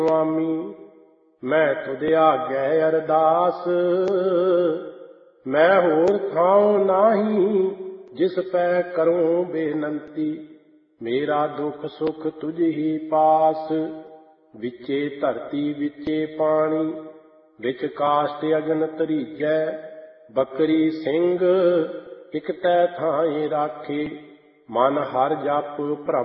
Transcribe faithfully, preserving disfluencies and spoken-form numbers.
ਸੁਆਮੀ ਮੈਂ ਤੁਧ ਆਗੈ ਅਰਦਾਸ। ਮੈਂ ਹੋਰ ਥਾਉ ਨਾਹੀ ਜਿਸ ਪੈ ਕਰੂੰ ਬੇਨੰਤੀ। ਮੇਰਾ ਦੁੱਖ ਸੁਖ ਤੁਝ ਹੀ ਪਾਸ। ਵਿੱਚੇ ਧਰਤੀ ਵਿੱਚੇ ਪਾਣੀ ਵਿੱਚ ਕਾਸ਼ਟ ਅਗਨ ਤਰੀਜੈ। ਬੱਕਰੀ ਸਿੰਘ ਇਕ ਤੈ ਥਾਏ ਰਾਖੇ। ਮਨ ਹਰਿ ਜਪ ਭ੍ਰਮ